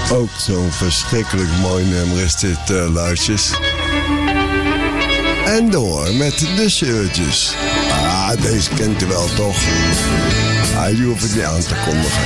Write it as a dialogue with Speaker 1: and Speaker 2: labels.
Speaker 1: Ook zo'n verschrikkelijk mooi nummer is dit, luidjes. En door met de Surges. Ah, deze kent u wel toch? Ah, die hoef ik niet aan te kondigen.